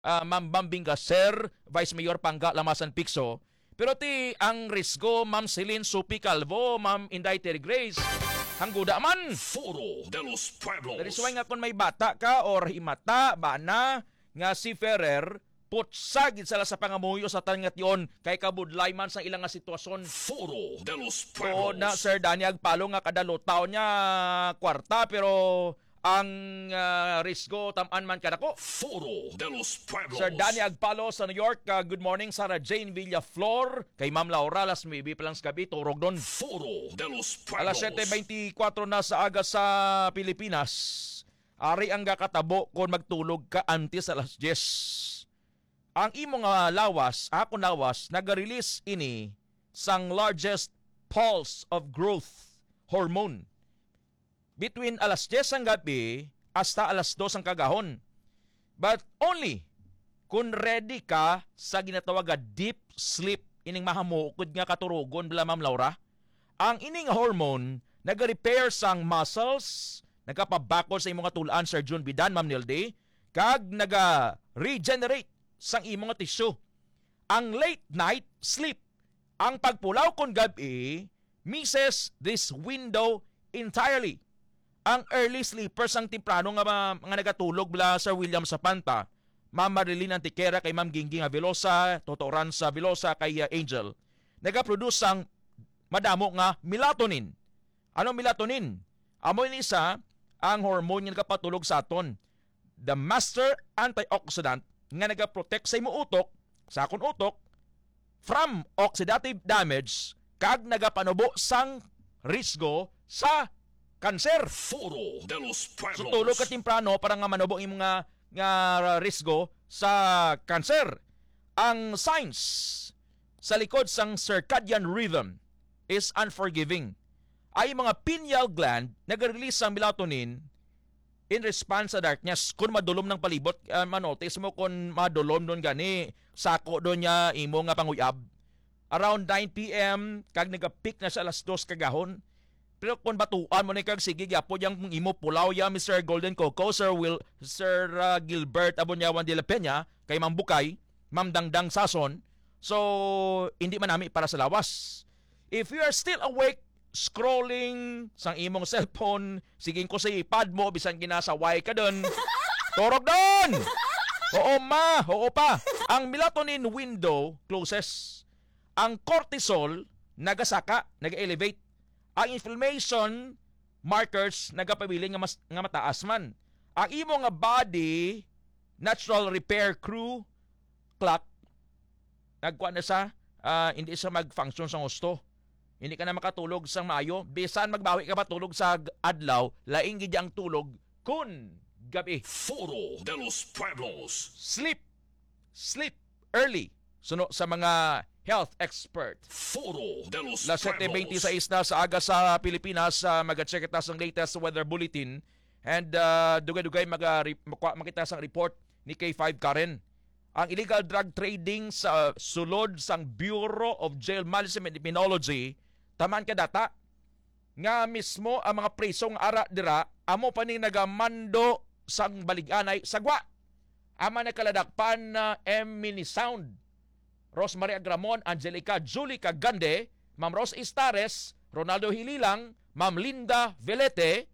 Ma'am Bambing Gaser, Vice Mayor Pangga Lamasan Picso. Pero ti ang risgo, Ma'am Celine Supi Calvo, Ma'am Inday Terry Grace, hangguda man. Foro de los Pueblos. Dari suway nga kung may bata ka or himata, bana, nga si Ferrer, putsagid sila sa pangamuyo sa tangat yon kay kabudlay man sa ilang nga sitwasyon. Foro de los O Pueblos. na Sir Danny Agpalo nga kadalutaw niya kwarta pero ang risgo tamaan man kadako. Foro de los Pueblos. Sir Danny Agpalo sa New York, good morning. Sarah Jane Villaflor, kay Ma'am Laura, alas maybe palang sa gabi, turog doon. Foro de los Pueblos. Alas 7.24 na sa aga sa Pilipinas. Ari ang kakatabo kung magtulog ka antes alas 10. Ang imong lawas, ako lawas, nag-release ini sang largest pulse of growth hormone. Between alas 10 ang gabi hasta alas 2 ang kagahon. But only kung ready ka sa ginatawag nga deep sleep, ining mahamukod nga katurugon bala Ma'am Laura. Ang ining hormone nag-repair sang muscles, nagkapabakol sa imong tulaan, Sir June Bidan, Ma'am Nilde, kag naga-regenerate sang imong tissue. Ang late night sleep, ang pagpulaw kon gabi, misses this window entirely. Ang early sleepers ang temprano nga mga nagatulog bala Sir William Sapanta, Ma'am Marilyn Antiquera kay Ma'am Gingging Velosa, Totoran sa Velosa kay Angel, nagaproduce sang madamo nga melatonin. Anong melatonin? Amo ni isa ang hormone nga nagapatulog sa aton. The master antioxidant nga nagaprotect sa imo utok, sa akon utok, from oxidative damage kag nagapanubo sang risgo sa kanser. Foro de los Pueblos. So tulog ka temprano para nga manubo ang imong nga risgo sa kanser. Ang science sa likod sang circadian rhythm is unforgiving. Ay mga pineal gland nag-release sang melatonin in response sa darkness. Kung madulom ng palibot, manotice mo kung madulom doon gani, sako doon niya imo nga panguyab. Around 9 p.m., kag nag-peak na sa alas 2 kagahon. Pero kung batuan mo na kag sige, yapo yung imo pulaw ya, Mr. Golden Coco, Sir Gilbert Abonyawan de la Peña, kay Ma'am Bukay, Ma'am Dangdang Sason. So, hindi man nami para sa lawas. If you are still awake, scrolling sang imong cellphone, siging ko sa ipad mo, bisan ginasaway ka dun. Torog dun! Oo ma, oo pa. Ang melatonin window closes. Ang cortisol, nagasaka, nag-elevate. Ang inflammation markers, nagapabiling nga mataas man. Ang imong nga body, natural repair crew, clock, nagkuha na sa, hindi siya mag-function sa gusto. Hindi ka na makatulog sang maayo. Bisan magbawi ka matulog sa adlaw, laing gid ang tulog kun gabi. Foro de los Pueblos. Sleep early. Suno sa mga health expert. Foro de los Las Pueblos. 7:26 na sa aga sa Pilipinas, mag-check kita sa latest weather bulletin. And dugay-dugay makita sa report ni K5 Karen. Ang illegal drug trading sa sulod sang Bureau of Jail Management and Criminology, taman ka data, nga mismo ang mga presong ara dira, amo pa ni nagamando sang baliganay sagwa. Ama na kaladakpan na Mini Sound, Rosemary Agramon, Angelica Julie Cagande, Ma'am Rose Istares, Ronaldo Hililang, Ma'am Linda Velete,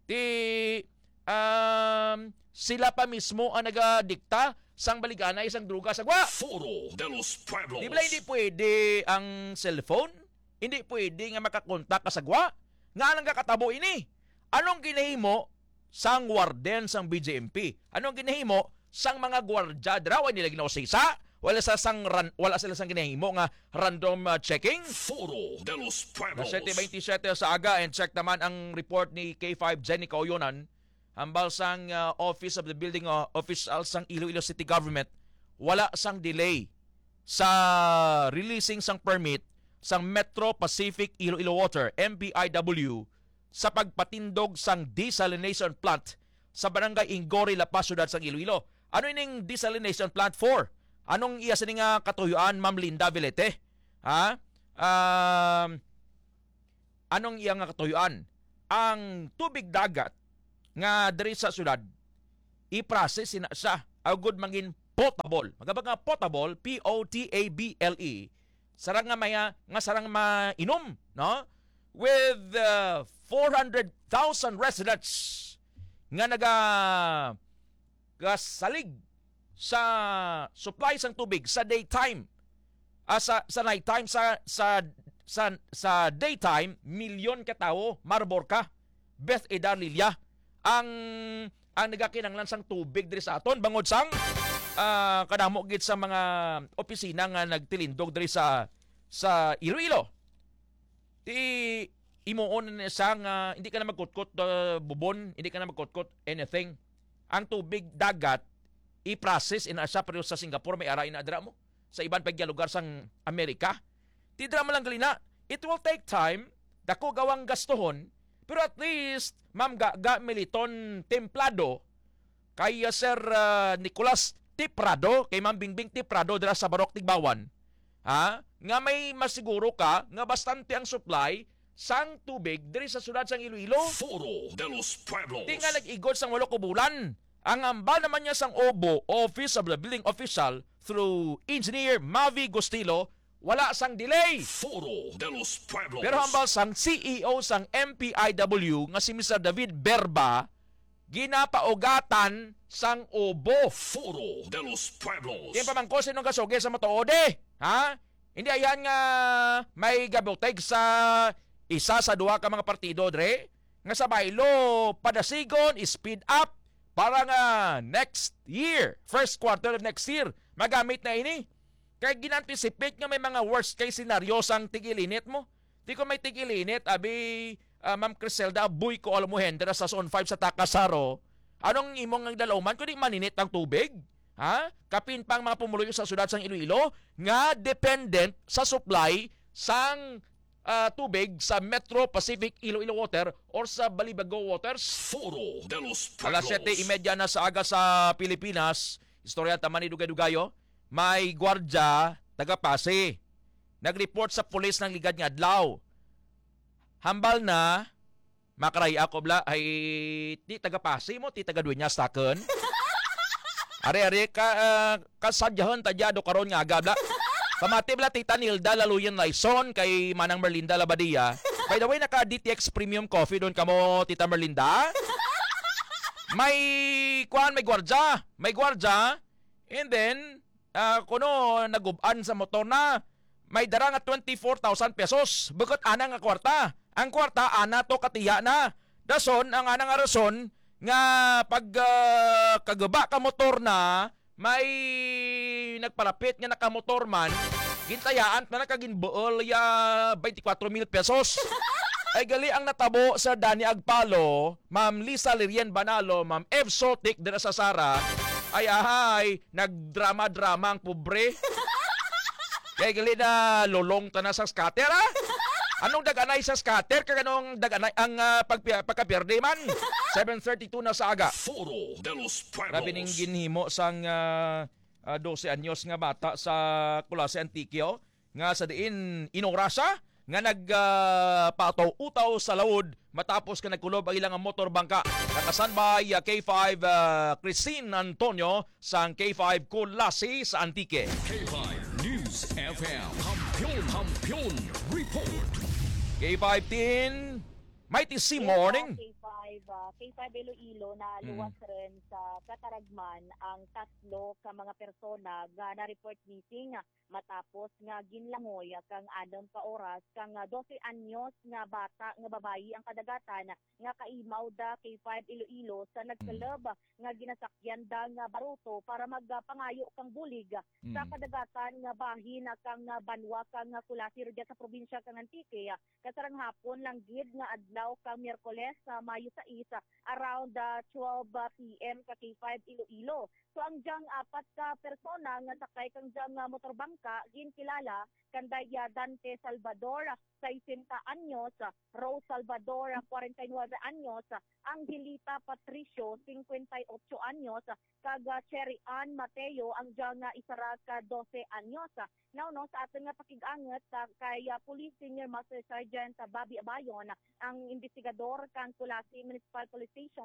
sila pa mismo ang nagadikta sang baliganay sang druga sagwa. Foro de los Pueblos. Di ba hindi pwede ang cellphone? Hindi pwede nga makakontak ka sagwa? Nga lang kakatabo ini. Anong ginahimo sang warden sang BJMP? Anong ginahimo sang mga gwardya? Draway nila ginausisa? Wala sila sang ginahimo nga random checking? Foro de los Pueblos. 7:27 sa aga, and check naman ang report ni K5 Jenny Kauyonan. Hambal sang Office of the Building Officials sang Iloilo City Government, wala sang delay sa releasing sang permit sang Metro Pacific Iloilo Water, MPIW, sa pagpatindog sang desalination plant sa Barangay Ingori, La Paz, Ciudad sang Iloilo. Ano ining desalination plant for? Anong iya sa nga katuyuan, Ma'am Linda Velete? Ha? Anong iya nga katuyuan? Ang tubig dagat nga diri sa syudad, i-process na siya agud mangin potable. Magabag nga potable, P-O-T-A-B-L-E. Sarang nga maya, nga sarang mainom, no? With 400,000 residents nga nagasalig sa supply sang tubig sa daytime. Sa nighttime, sa daytime, milyon ka tao, marbor ka. Beth Edar Lilia ang nagakinanglan sang tubig diri sa aton bangod sang kadamo gid sa mga opisina nga nagtilindog diri sa Iloilo. Ti imuon sang hindi ka na magkutkot bubon, hindi ka na magkutkot anything. Ang tubig dagat i-process in Asia pero sa Singapore may ara ina mo sa iban pagya lugar sang Amerika. Ti drama lang galina. It will take time, dako gawang gastuhon, pero at least Ma'am Gaga Militon Templado kay Sir Nicolas Tiprado, kay Ma'am Bingbing Tiprado dira sa Barok Tigbawan. Nga may masiguro ka nga bastante ang supply sang tubig diri sa syudad sang Iloilo. Foro de los Pueblos. Di nga nag-igod sang 8 ka bulan. Ang amba naman niya sang OBO, Office of the Building Official, through Engineer Mavi Gustilo, wala sang delay. Foro de los Pueblos. Pero hambal sang CEO sang MPIW nga si Mr. David Berba, ginapaugatan sang OBO. Foro de los Pueblos. Yan pa man ko sinong kasugi sa matuode. Hindi ayan nga may gaboteg sa isa sa duha ka mga partido dre nga sa baylo padasigon speed up para nga next year, first quarter of next year, magamit na ini. Kaya ginanticipate nga may mga worst case scenario sang tigilinit mo. Di ko may tigilinit, abi Ma'am Criselda, buy ko alam mo hendera sa Zone 5 sa Takasaro. Anong imong dalaman kundi maninit ang tubig? Kapin pang mga pumuluyo sa syudad sang Iloilo nga dependent sa supply sang tubig sa Metro Pacific Iloilo Water or sa Balibago Waters. Foro de los Pueblos. Alas 7:30 na sa aga sa Pilipinas, istorya taman ni Dugay-Dugayo, may gwardya taga-Pasi. Nag-report sa pulis ng ligad nga adlaw. Hambal na makaray ako bla ay ti taga-Pasi mo, ti taga-Dueñas taken. Are-are kasadyahan tadyado karon nga aga bla. Pamati bla Tita Nilda Laluyan Laison kay Manang Merlinda Labadia. By the way, naka-DTX Premium Coffee doon kamo, Tita Merlinda. May gwardya. May gwardya. And then, kuno naguban sa motor na, may dara nga 24,000 pesos. Bukod ana nga kwarta. Ang kwarta, ana to katiya na. Dason, ang ana nga rason, nga pag kagaba ka motor na, may nagpalapit nga nakamotor man, gintayaan na nakaginbuol ya 24,000 pesos. Ay gali ang natabo sa Dani Agpalo, Ma'am Lisa Lirien Banalo, Ma'am Ev Sotik dira sa Sara, ay nagdrama-drama ang pobre. Kaya gali na lulong ta na sa scatter Anong daganay sa scatter? Kaganong daganay ang pagkapirde man? 7:32 na sa aga. Foro de los Pueblos. Grabe ning ginhimo sang 12 anyos nga bata sa Kulase Antikyo nga sa diin inorasa nga nagpataw-utaw sa lawod matapos ka nagkulob ang ilang motor bangka. Nakasanbay K5 Christine Antonio sang K5 Kulase sa Antique. K5 News FM. Hampion Report. K5-10, Mighty C Morning. K5 Iloilo na luwas rin sa Kataragman ang tatlo ka mga persona nga na-report missing matapos nga ginlangoy kang 6 ka oras kang 12 anyos nga bata nga babayi ang kadagatan nga kaimaw da K5 Iloilo sa nagkalab nga ginasakyan da nga baruto para magpangayo kang bulig sa kadagatan nga bahin kang banwa kang Kulasi sa probinsya kang Antique. Kasarang hapon lang gid nga adlaw kang Miyerkules sa Mayo 6 around 12 PM ka K5 Iloilo. So ang diyang 4 ka persona nga sakay kang diyang motorbangka ginkilala kandaya Dante Salvador 60 anyos, Rose Salvador 49 anyos, Angelita Patricio 58 anyos, kag Cherry Ann Mateo ang diyang isara ka 12 anyos. Now no sa aton nga pakig-angat kay Police Senior Master Sergeant Bobby Abayon ang investigador kang Kulasi Municipal Police Station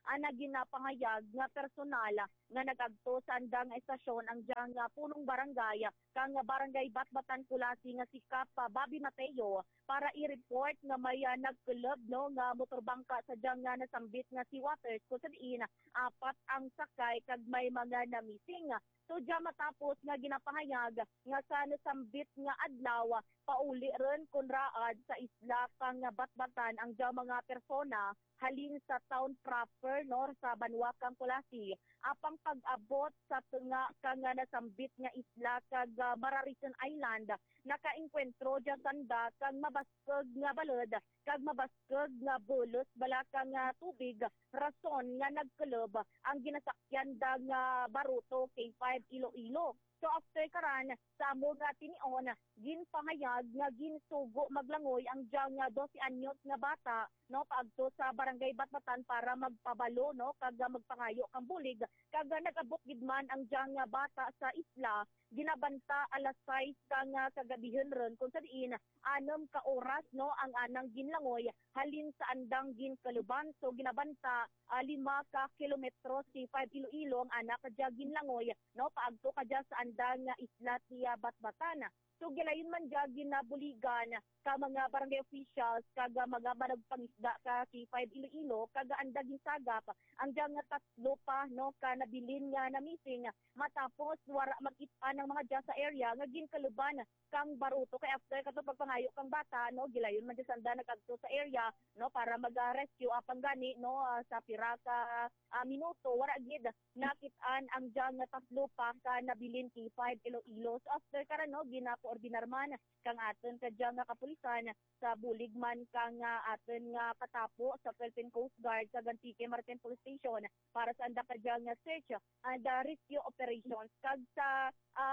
ana ginapangayag nga personal nga nagagto sa andang nga estasyon ang diyang punong barangay kang barangay Batbatan Kulasi nga si Kap Bobby Mateo para i-report nga may nagkulob no nga motorbangka sa diyang nga nasambit nga si Waters kung saan apat ang sakay kag may mga na-missing. So diya matapos nga ginapahayag nga sa nasambit nga adlaw pauli ron kun raad sa isla kang Batbatan ang diya mga persona halin sa town proper no sa Banwakang Kulasi apang pag-abot sa tunga kang nasambit nga isla kag Mararison Island nakaengkwentro diya sanda kag mabaskog nga balod kag mabaskog nga bulos bala kang tubig rason nga nagkulob ang ginasakyan da nga baruto K5 Iloilo. So after karan sa amo nga tinion ginpahayag nga ginsugo maglangoy ang diyang 12 anyos nga bata no paadto sa barangay Batbatan para magpabalo no kag magpangayo kang bulig kag nagabot gid man ang diyang bata sa isla ginabanta alas 6 kang kagabihon ron kung saan 6 ka oras no ang anang ginlangoy halin sa andang ginkaluban so ginabanta 5 ka kilometro si 5 Iloilo ang anak kadya ginlangoy no paadto kadya sa andang isla tiya Batbatan. So gilayon man dya ginabuligan ka mga barangay officials kag mga managpangisda ka si 5 Iloilo kag anda gisagap ang dya nga tatlo pa no ka nabilin nga na missing matapos wara makita ng mga dya sa area nga ginkaluban kang baruto kay after kato pagpangayo kang bata no gilayon man dya sanda nagadto sa area no para mag-rescue apang gani no sa pira ka minuto wara gid nakit-an ang dya nga tatlo pa ka nabilin ki 5 Iloilo. So after karon no ginakoordinar man kang aton kadya nga kapulisan sa bulig man kang aton nga katapo sa Philippine Coast Guard sa Antique Maritime Police Station para sa anda kadya nga search and rescue operations kag sa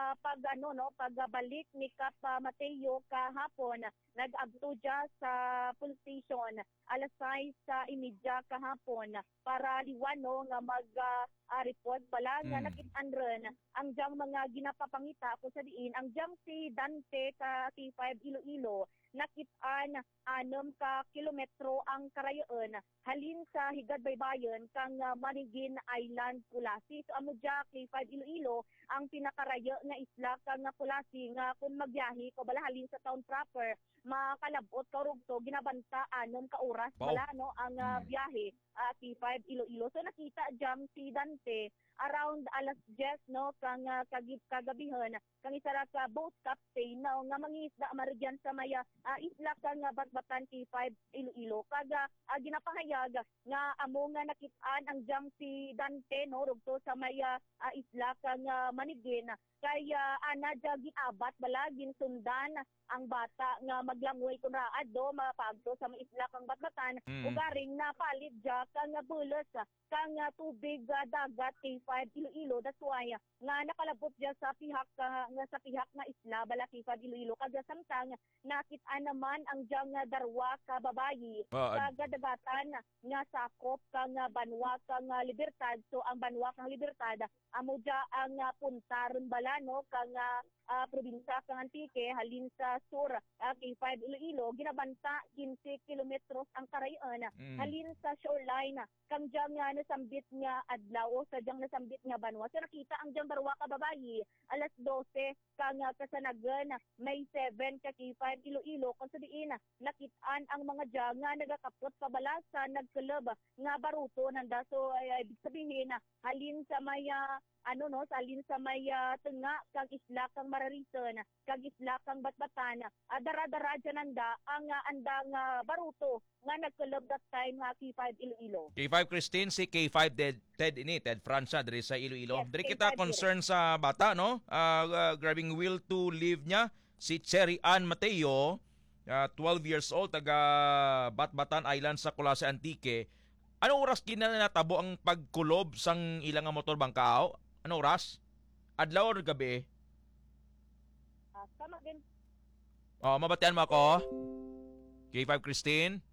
pagbalik ni Kap Mateo kahapon nag-agto dya sa police station alas 6 sa imidya kahapon para liwan no nga report bala nga nakit-an ron ang diyang mga ginapapangita ko sa diin ang diyang si Dante ka T5 Iloilo nakit-an 6 ka kilometro ang karayoon halin sa Higad Baybayon kang Manigin Island Kulasi. So amo dya K5 Iloilo ang pinakarayo nga isla kang Kulasi nga kung magbiyahe ko bala halin sa town proper makalabot ka rugto ginabanta 6 ka oras bala no ang biyahe T5 Iloilo. So nakita jam si Dante around alas 10 no kang kagabihon kang isa ra ka boat captain no nga mangisda marigyan sa maya isla kang Batbatan T5 Iloilo kag ginapahayag nga amo nga nakit-an ang jam si Dante no rugto sa maya isla kang Manigin kaya ana dya giabat bala ginsundan ang bata nga maglangoy kun raad do mapagto sa isla kang Batbatan ugaring napalit dya kang bulos kang tubig dagat K5 Iloilo. That's why nga nakalabot dya sa pihak nga isla bala K5 Iloilo kag samtang nakit-an naman ang diyang darwa ka babayi sa gadagatan nga sakop kang Banwa kang Libertad. So ang Banwa kang Libertad amo dya ang punta ron bala no kang probinsya kang Antique halin sa sur K5 Iloilo ginabanta 15 kilometros ang karayon halin sa shoreline kang diyang nasambit nga adlaw sa diyang nasambit nga Banwa. So nakita ang diyang barwa ka babayi alas 12 kang kasanagan may 7 ka K5 Iloilo kung sa diin nakit-an ang mga diyang nga nagakapot pabala sa nagkulob nga baruto nanda. So ibig sabihin halin sa maya salin sa may tunga kag isla kang Mararison kag isla kang Batbatan dara-dara dyan nanda ang andang baruto nga nagkulob that time nga K5 Iloilo. K5 Christine, si K5 Ted Francia diri sa Iloilo. Yes, Diri K5 kita concern sa bata no. Grabbing will to live niya si Cherry Ann Mateo, 12 years old, taga Batbatan Island sa Kulase Antique. Anong oras kinanatabo ang pagkulob sang ilang motor bangkao? Ano oras? Adlaw or gabi? Sama din. Mabatian mo ako? K5 Christine?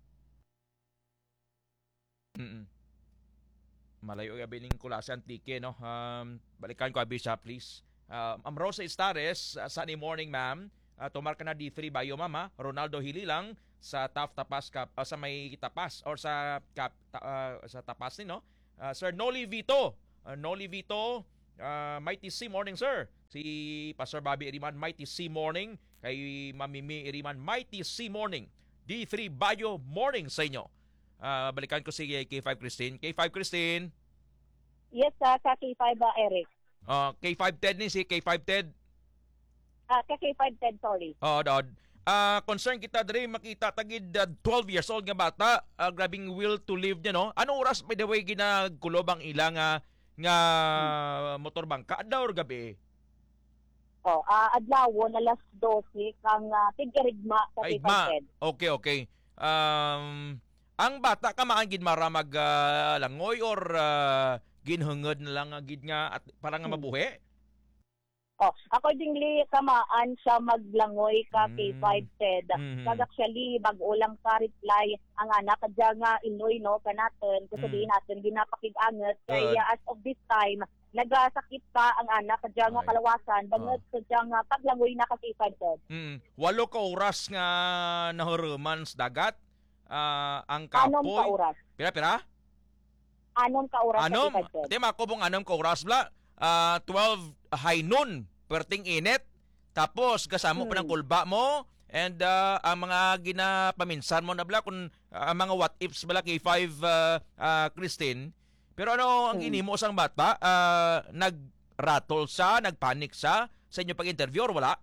Malayo gabi ning Kulase Antique, no? Balikan ko Bishop, please. Rosa Estares, sunny morning, ma'am. Tumar ka na D3 Bayo, mama. Ronaldo Hililang sa Tapas sa may Tapas or sa Tapas ni, no? Sir Noli Vito. Noli Vito, Mighty C morning sir. Si Pastor Bobby Iriman, Mighty C morning. Kay Mamimi Iriman, Mighty C morning. D3 Bayo morning sa inyo. Balikan ko si K5 Christine. K5 Christine. Yes, ka K5 Eric. K5 Ted ni si K5 Ted. Ka K5 Ted, sorry. Dod. Concern kita diri makita tagid 12 years old nga bata, grabing will to live niya no. Anong oras by the way ginagkulob ang ilang nga motor bangka adlaw or gabi? Adlaw na alas 12 kang tigirigma sa Ay, K5 Ted. Okay. Ang bata ka maangid mara mag langoy or ginhungod na lang gid nga at para nga mabuhi? Accordingly, kamaan siya maglangoy ka K5 Ted. Kag actually, bago lang ka reply ang anak kadya nga Iloy no kanaton kasi di natin ginapakig-anget kaya as of this time nagasakit pa ang anak kadya nga kalawasan bangod kadya nga paglangoy na ka K5 Ted. 8 ka oras nga nahuruman sa dagat. Ang Anom kapoy. ka oras. Pira? Anom ka oras Anom? sa K5 Ted. Ate makubong anom ka oras bla. 12 high noon, perting init. Tapos kasama pa ng kulba mo and ang mga ginapaminsan mo na bla kung mga what ifs bala kay 5 Christine. Pero ano ang ginimo sang bata? Nag-rattle sa, nagpanic sa inyo pag-interview or wala?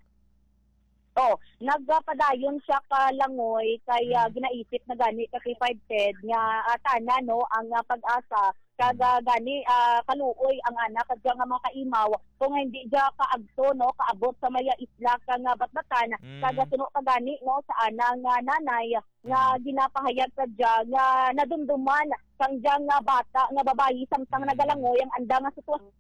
Nagpadayon siya ka langoy kaya ginaisip na gani ka kay 5 Ted nga tana no ang pag-asa kaga gani kaluoy ang anak kadya nga mga kaimaw kung hindi dia kaagto no kaabot sa maya isla ka nga batbatan kaga tuno ka gani no sa anang nanay nga ginapahayag kadya nga nadumduman kang dia nga bata nga babayi samtang nagalangoy ang anda nga sitwasyon.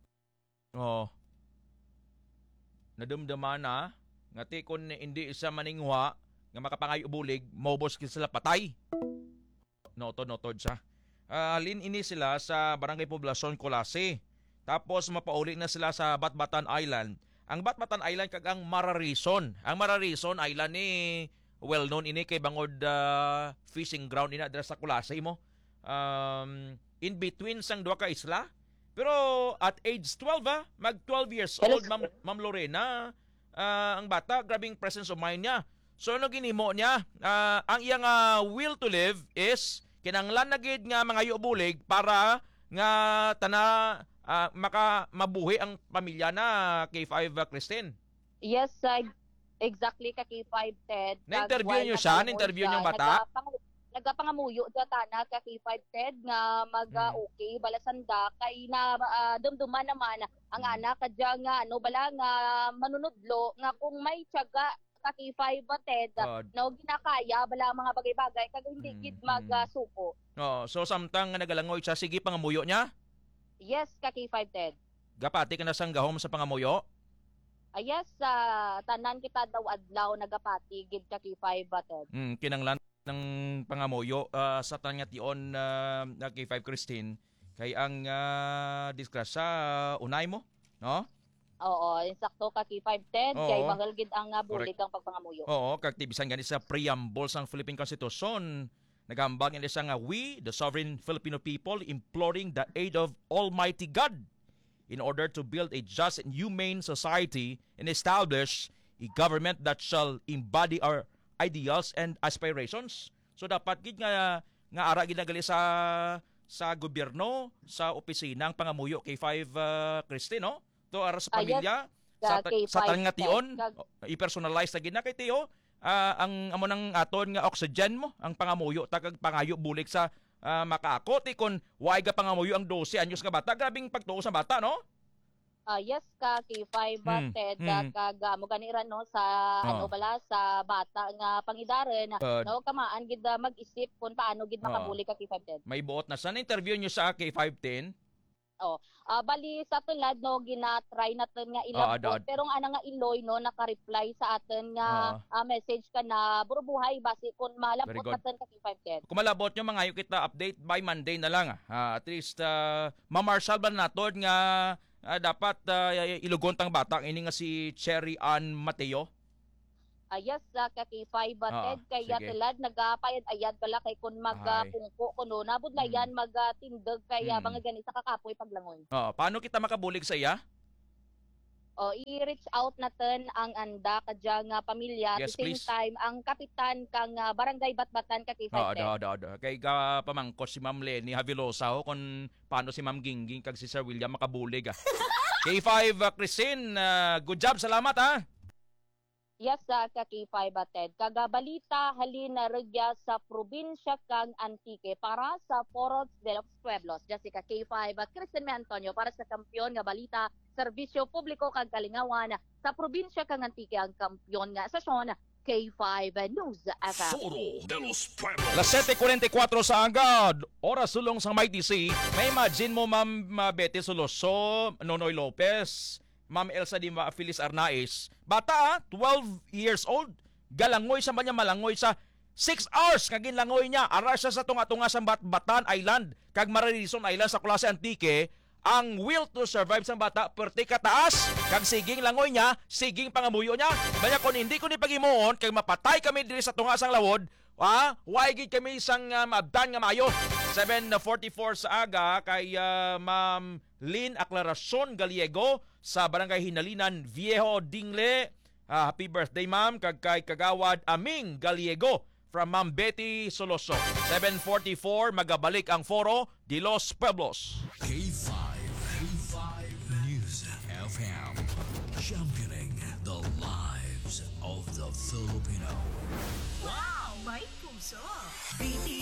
Nadumduman na ngati kung hindi isa maningwa nga makapangayo bulig maubos sila patay. Notod siya. Halin ini sila sa Barangay Poblacion Colase. Tapos mapauli na sila sa Batbatan Island. Ang Batbatan Island kag ang Mararison. Ang Mararison Island ni well known ini kay bangod fishing ground ina dira sa Colase mo. In between sang duha ka isla. Pero at age 12 mag 12 years old Ma'am Lorena, ang bata grabing presence of mind niya. So ano ginimo niya? Ang iyang will to live is kinanglan na gid nga mga bulig para nga mabuhi ang pamilya na K5 Christine. Yes, exactly ka K5 Ted. Na-interview niyo siya? Na-interview niyo bata? Nagapangamuyo data na ka K5 Ted nga mag-okay balasanda kay na dumduman naman ang anak kadya nga bala nga manunudlo nga kung may tiyaga ka K5 Ted no ginakaya bala mga bagay-bagay kag hindi gid magsuko. So samtang nagalangoy siya sige pangamuyo niya? Yes ka K5 Ted. Gapati ka na sang gahom sa pangamuyo? Yes, tanan kita daw adlaw nagapati gid ka K5 Ted. Kinanglan ng pangamuyo sa tangation na K5 Christine kay ang disgrasya unay mo, no? Oo, insakto ka K5 Ted kay banggal gid ang bulig ang pagpangamuyo. Oo, kag tibisan gani sa preamble sang Philippine Constitution. Nagambag nila sa nga we, the sovereign Filipino people, imploring the aid of Almighty God in order to build a just and humane society and establish a government that shall embody our ideals and aspirations. So dapat gid nga ara gid nagali sa gobyerno, sa opisina ang pangamuyo kay 5 Christine, no? To ara sa pamilya, sa tangation, i-personalize na gid na kay Teo. Ang amo nang aton nga oxygen mo, ang pangamuyo tagag pangayo bulik sa makaakot kon way ga pangamuyo ang 12 anyos nga bata, grabing pagtuo sa bata, no? Yes ka K5 Ted kag mo ganira no sa bala sa bata nga pangidaren no kamaan gid mag-isip kung paano gid makabuli ka K5 Ted. May buot na sa interview niyo sa K510. Bali sa tulad no gina-try natin nga ilabot pero ang ana nga Iloy no naka-reply sa atin nga message ka na burubuhay basi kun malabot natin ka K5 Ted. Kung malabot nyo mangayo kita update by Monday na lang at least ma-marshal ba naton nga dapat ilugon tang bata ini nga si Cherry Ann Mateo. Yes, ka K5 Ted kaya sige. tilad nagapayad-ayad pala kay kun magpungko kuno nabudla yan magtindag kaya mga gani sa kakapoy paglangon. Paano kita makabulig sa iya? I-reach out natin ang anda kadya nga pamilya Yes, at the same please. time ang kapitan kang barangay Batbatan ka K5 Ted. Kay ka pamangkos si Ma'am Lenny Havilosa kung paano si Ma'am Gingging kag si Sir William makabulig. K5 Christine, good job, salamat ha. Yes, ka K5 Ted. Kagabalita halin na regya sa probinsya kang Antique para sa Foros de los Pueblos. Jessica K5 at Kristen May Antonio para sa kampiyon nga balita, serbisyo publiko kang kalingawan sa probinsya kang Antique ang kampiyon nga sasyon K5 News FM. Foro de los Pueblos. Las 7:44 sa agad. Oras sulong sa Mighty Sea. May imagine mo Ma'am Betty Soloso, Nonoy Lopez, Ma'am Elsa Di Feliz Arnaiz. Bata 12 years old. Galangoy sa manya malangoy sa 6 hours kagin langoy niya. Ara siya sa tunga-tunga sa Batan Island kag Marilison Island sa Klase Antique. Ang will to survive sa bata perti kataas kag siging langoy niya, siging pangamuyo niya. Banya kon hindi ko ni pagimuon kag mapatay kami diri sa tunga sang lawod, why gid kami sang mabdan nga mayo. 7:44 sa aga kay Ma'am Lynn Aclaracion Gallego sa Barangay Hinalinan, Viejo Dingle. Happy birthday ma'am kag kay Kagawad Aming Gallego from Ma'am Betty Soloso. 7:44 magabalik ang Foro de los Pueblos. K5 News FM. Championing the lives of the Filipino. Wow! May puso! BTO